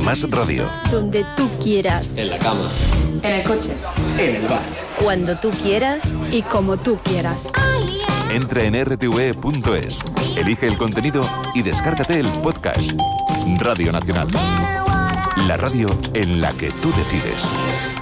Más Radio. Donde tú quieras. En la cama. En el coche. En el bar. Cuando tú quieras. Y como tú quieras. Entra en rtve.es, elige el contenido y descárgate el podcast. Radio Nacional. La radio en la que tú decides.